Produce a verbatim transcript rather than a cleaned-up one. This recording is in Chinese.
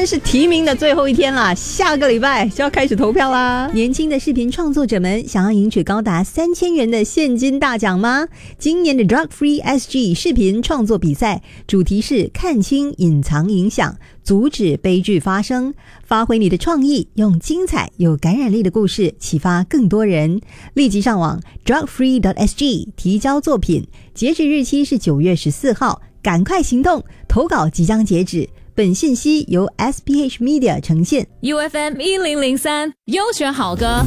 天是提名的最后一天啦，下个礼拜就要开始投票啦。年轻的视频创作者们想要赢取高达三千元的现金大奖吗？今年的 Drug Free S G 视频创作比赛主题是看清隐藏影响，阻止悲剧发生，发挥你的创意，用精彩有感染力的故事启发更多人。立即上网 drug free dot s g 提交作品，截止日期是九月十四号，赶快行动，投稿即将截止。本信息由 S P H Media 呈现。 U F M 一零零三优选好歌。